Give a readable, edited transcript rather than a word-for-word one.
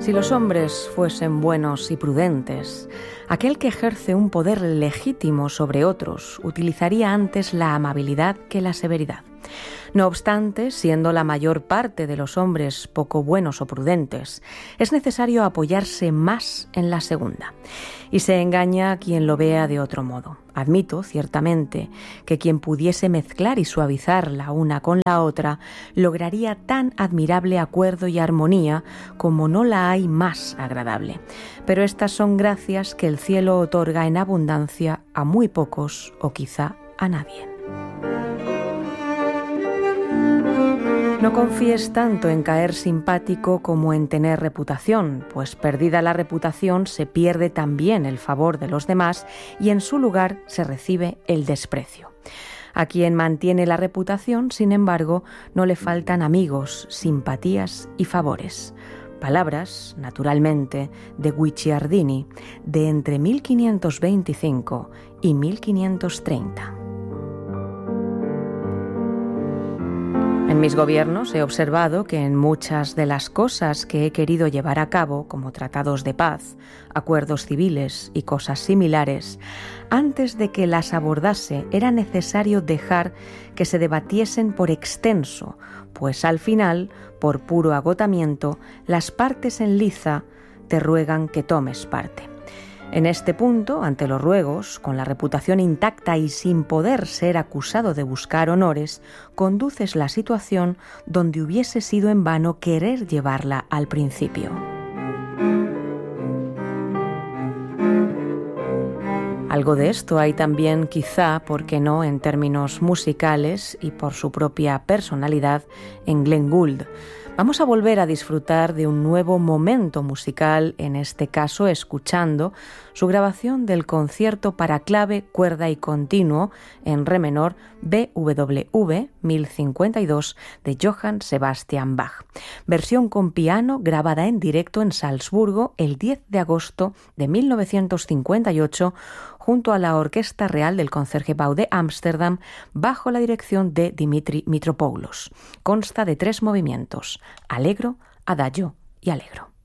Si los hombres fuesen buenos y prudentes, aquel que ejerce un poder legítimo sobre otros utilizaría antes la amabilidad que la severidad. No obstante, siendo la mayor parte de los hombres poco buenos o prudentes, es necesario apoyarse más en la segunda. Y se engaña a quien lo vea de otro modo. Admito, ciertamente, que quien pudiese mezclar y suavizar la una con la otra lograría tan admirable acuerdo y armonía como no la hay más agradable. Pero estas son gracias que el cielo otorga en abundancia a muy pocos o quizá a nadie. No confíes tanto en caer simpático como en tener reputación, pues perdida la reputación se pierde también el favor de los demás y en su lugar se recibe el desprecio. A quien mantiene la reputación, sin embargo, no le faltan amigos, simpatías y favores. Palabras, naturalmente, de Guicciardini, de entre 1525 y 1530. En mis gobiernos he observado que en muchas de las cosas que he querido llevar a cabo, como tratados de paz, acuerdos civiles y cosas similares, antes de que las abordase era necesario dejar que se debatiesen por extenso, pues al final, por puro agotamiento, las partes en liza te ruegan que tomes parte. En este punto, ante los ruegos, con la reputación intacta y sin poder ser acusado de buscar honores, conduces la situación donde hubiese sido en vano querer llevarla al principio. Algo de esto hay también, quizá, por qué no, en términos musicales y por su propia personalidad, en Glenn Gould. Vamos a volver a disfrutar de un nuevo momento musical, en este caso escuchando su grabación del concierto para clave, cuerda y continuo en re menor BWV 1052 de Johann Sebastian Bach. Versión con piano grabada en directo en Salzburgo el 10 de agosto de 1958 junto a la Orquesta Real del Concertgebouw de Ámsterdam bajo la dirección de Dimitri Mitropoulos. Consta de 3 movimientos: allegro, adagio y allegro.